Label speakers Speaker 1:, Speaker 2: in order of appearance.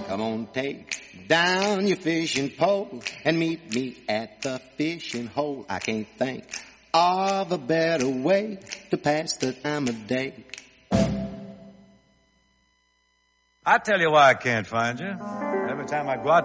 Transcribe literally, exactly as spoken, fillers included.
Speaker 1: Come on, take down your fishing pole and meet me at the fishing hole. I can't think of a better way to pass the time of day.
Speaker 2: I tell you why I can't find you. Every time I go out